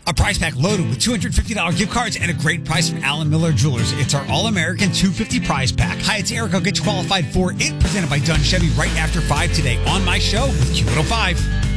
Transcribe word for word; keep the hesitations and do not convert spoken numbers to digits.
A prize pack loaded with two hundred fifty dollars gift cards and a great price from Allen Miller Jewelers. It's our All-American two hundred fifty dollars prize pack. Hi, it's Eric. I'll get you qualified for it. Presented by Dunn Chevy right after five today on my show with Q one oh five.